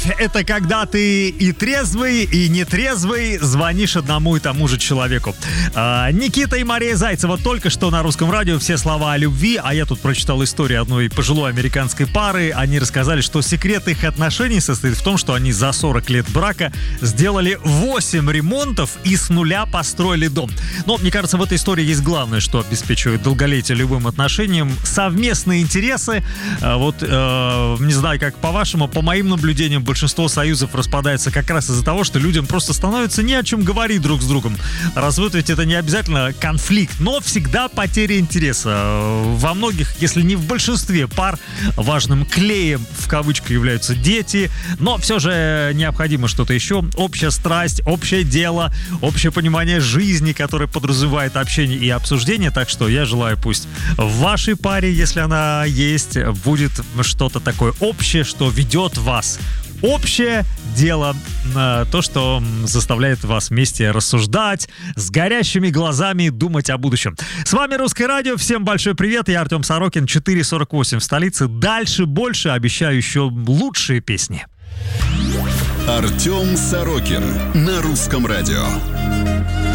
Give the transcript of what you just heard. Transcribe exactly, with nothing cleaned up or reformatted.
Это когда ты и трезвый, и нетрезвый звонишь одному и тому же человеку. А, Никита и Мария Зайцева только что на Русском радио «Все слова о любви», а я тут прочитал историю одной пожилой американской пары. Они рассказали, что секрет их отношений состоит в том, что они за сорок лет брака сделали восемь ремонтов и с нуля построили дом. Но, мне кажется, в этой истории есть главное, что обеспечивает долголетие любым отношениям: совместные интересы. А, вот, э, не знаю, как по-вашему, по моим наблюдениям, большинство союзов распадается как раз из-за того, что людям просто становится не о чем говорить друг с другом. Развод ведь это не обязательно конфликт, но всегда потеря интереса. Во многих, если не в большинстве пар, важным клеем в кавычках являются дети, но все же необходимо что-то еще. Общая страсть, общее дело, общее понимание жизни, которое подразумевает общение и обсуждение. Так что я желаю, пусть в вашей паре, если она есть, будет что-то такое общее, что ведет вас. Общее дело, то, что заставляет вас вместе рассуждать, с горящими глазами думать о будущем. С вами Русское радио, всем большой привет, я Артем Сорокин, четыре сорок восемь в столице. Дальше больше, обещаю еще лучшие песни. Артем Сорокин на Русском радио.